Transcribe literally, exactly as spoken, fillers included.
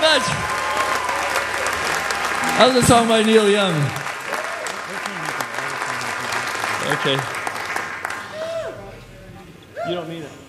much. That was a song by Neil Young. Okay. You don't need it.